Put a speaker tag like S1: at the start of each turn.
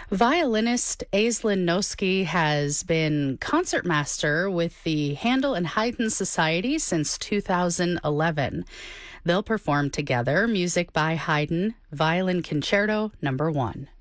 S1: Violinist Aislinn Noski has been concertmaster with the Handel and Haydn Society since 2011. They'll perform together music by Haydn, Violin Concerto No. 1.